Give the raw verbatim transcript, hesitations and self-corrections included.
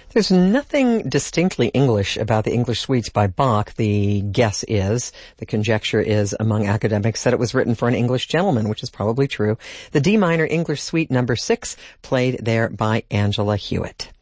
There's nothing distinctly English about the English suites by Bach. The guess is, the conjecture is among academics that it was written for an English gentleman, which is probably true. The D minor English suite number six, played there by Angela Hewitt.